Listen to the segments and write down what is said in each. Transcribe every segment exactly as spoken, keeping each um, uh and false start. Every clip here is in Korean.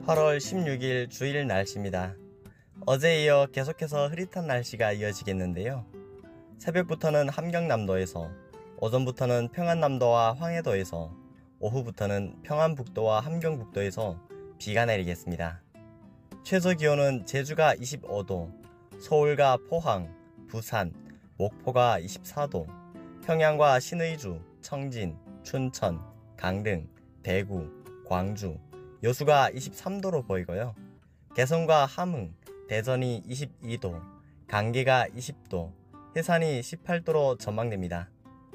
팔월 십육일 주일 날씨입니다. 어제에 이어 계속해서 흐릿한 날씨가 이어지겠는데요. 새벽부터는 함경남도에서, 오전부터는 평안남도와 황해도에서, 오후부터는 평안북도와 함경북도에서 비가 내리겠습니다. 최저기온은 제주가 이십오도, 서울과 포항, 부산, 목포가 이십사도, 평양과 신의주, 청진, 춘천, 강릉, 대구, 광주, 여수가 이십삼도로 보이고요. 개성과 함흥, 대전이 이십이도, 강계가 이십도, 해산이 십팔도로 전망됩니다.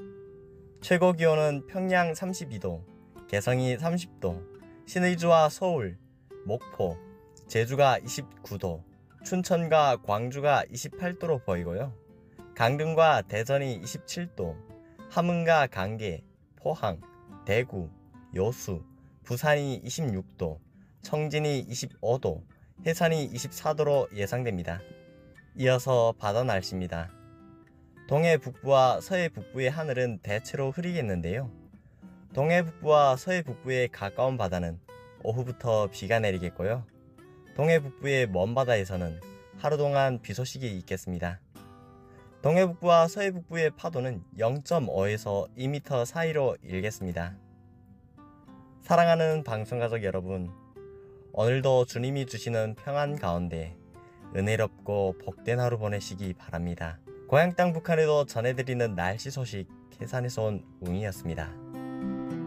최고기온은 평양 삼십이도, 개성이 삼십도, 신의주와 서울, 목포, 제주가 이십구도, 춘천과 광주가 이십팔도로 보이고요. 강릉과 대전이 이십칠도, 함흥과 강계, 포항, 대구, 여수, 부산이 이십육도, 청진이 이십오도, 해산이 이십사도로 예상됩니다. 이어서 바다 날씨입니다. 동해 북부와 서해 북부의 하늘은 대체로 흐리겠는데요. 동해 북부와 서해 북부의 가까운 바다는 오후부터 비가 내리겠고요. 동해 북부의 먼 바다에서는 하루 동안 비 소식이 있겠습니다. 동해 북부와 서해 북부의 파도는 영점오에서 이 미터 사이로 일겠습니다. 사랑하는 방송가족 여러분, 오늘도 주님이 주시는 평안 가운데 은혜롭고 복된 하루 보내시기 바랍니다. 고향 땅 북한에도 전해드리는 날씨 소식, 해산에서 온 웅이었습니다.